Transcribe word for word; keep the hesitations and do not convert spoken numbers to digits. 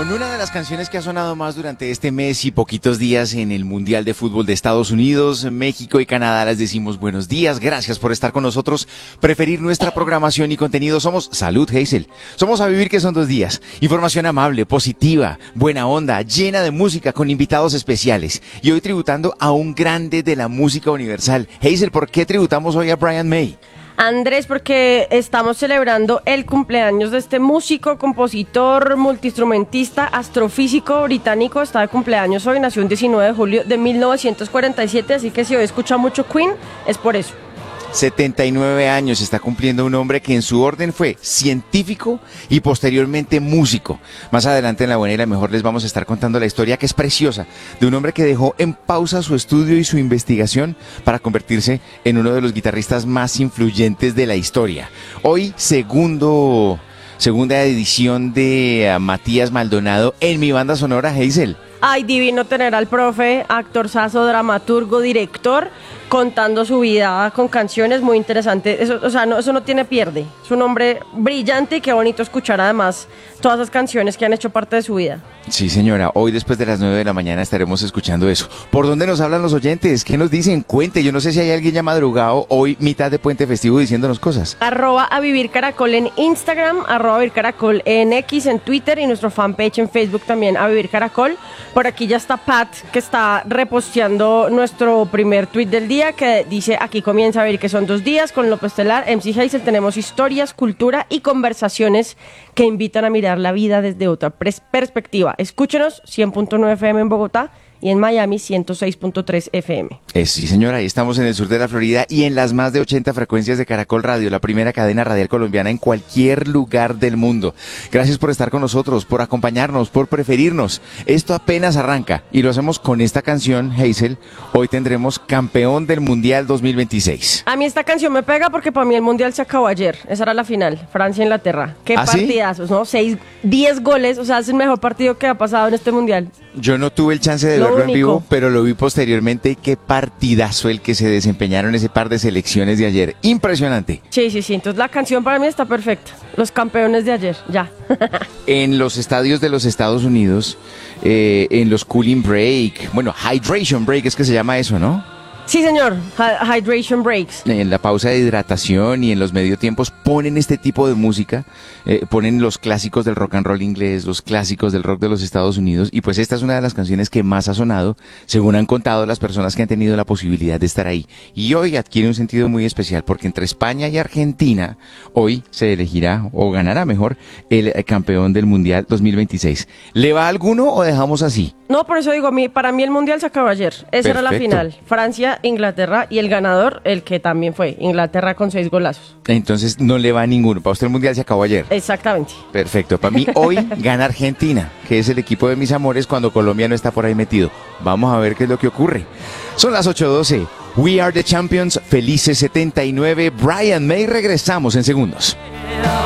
Con una de las canciones que ha sonado más durante este mes y poquitos días en el Mundial de Fútbol de Estados Unidos, México y Canadá, les decimos buenos días, gracias por estar con nosotros, preferir nuestra programación y contenido. Somos Salud Hazel, somos A Vivir que son dos días, información amable, positiva, buena onda, llena de música con invitados especiales y hoy tributando a un grande de la música universal. Hazel, ¿por qué tributamos hoy a Brian May? Andrés, porque estamos celebrando el cumpleaños de este músico, compositor, multiinstrumentista, astrofísico británico. Está de cumpleaños hoy, nació el diecinueve de julio de mil novecientos cuarenta y siete, así que si hoy escucha mucho Queen, es por eso. setenta y nueve años está cumpliendo un hombre que en su orden fue científico y posteriormente músico. Más adelante en La Buena y la Mejor les vamos a estar contando la historia, que es preciosa, de un hombre que dejó en pausa su estudio y su investigación para convertirse en uno de los guitarristas más influyentes de la historia. Hoy, segundo, segunda edición de uh, Matías Maldonado en mi banda sonora, Hazel. Ay, divino tener al profe, actorzazo, dramaturgo, director, contando su vida con canciones muy interesantes. Eso, o sea, no, eso no tiene pierde. Es un hombre brillante y qué bonito escuchar además todas esas canciones que han hecho parte de su vida. Sí, señora. Hoy después de las nueve de la mañana estaremos escuchando eso. ¿Por dónde nos hablan los oyentes? ¿Qué nos dicen? Cuente. Yo no sé si hay alguien ya madrugado hoy, mitad de puente festivo, diciéndonos cosas. Arroba a Vivir Caracol en Instagram, arroba a Vivir Caracol en X, en Twitter y nuestro fanpage en Facebook también, A Vivir Caracol. Por aquí ya está Pat, que está reposteando nuestro primer tweet del día, que dice: aquí comienza A Vivir que son dos días con López Telar, M C Hazel. Tenemos historias, cultura y conversaciones que invitan a mirar la vida desde otra pres- perspectiva. Escúchenos, cien punto nueve F M en Bogotá y en Miami, ciento seis punto tres F M. Eh, sí, señora, ahí estamos en el sur de la Florida y en las más de ochenta frecuencias de Caracol Radio, la primera cadena radial colombiana en cualquier lugar del mundo. Gracias por estar con nosotros, por acompañarnos, por preferirnos. Esto apenas arranca y lo hacemos con esta canción, Hazel. Hoy tendremos campeón del Mundial dos mil veintiséis. A mí esta canción me pega porque para mí el Mundial se acabó ayer. Esa era la final, Francia-Inglaterra. Qué ¿Ah, sí? partidazos, ¿no? Seis, diez goles, o sea, es el mejor partido que ha pasado en este Mundial. Yo no tuve el chance de Lo verlo único. en vivo, pero lo vi posteriormente y qué partidazo el que se desempeñaron ese par de selecciones de ayer. Impresionante. Sí, sí, sí. Entonces la canción para mí está perfecta. Los campeones de ayer, ya. En los estadios de los Estados Unidos, eh, en los cooling break, bueno, hydration break es que se llama eso, ¿no? Sí, señor. Hy- hydration breaks. En la pausa de hidratación y en los medio tiempos ponen este tipo de música, eh, ponen los clásicos del rock and roll inglés, los clásicos del rock de los Estados Unidos, y pues esta es una de las canciones que más ha sonado, según han contado las personas que han tenido la posibilidad de estar ahí. Y hoy adquiere un sentido muy especial porque entre España y Argentina, hoy se elegirá, o ganará mejor, el eh, campeón del Mundial dos mil veintiséis. ¿Le va alguno o dejamos así? No, por eso digo, mi, para mí el Mundial se acabó ayer. Esa era la Perfecto. final. Francia, Inglaterra y el ganador, el que también fue Inglaterra con seis golazos. Entonces no le va a ninguno. Para usted el Mundial se acabó ayer. Exactamente. Perfecto. Para mí hoy gana Argentina, que es el equipo de mis amores cuando Colombia no está por ahí metido. Vamos a ver qué es lo que ocurre. Son las ocho doce. We are the champions. Felices setenta y nueve. Brian May. Regresamos en segundos.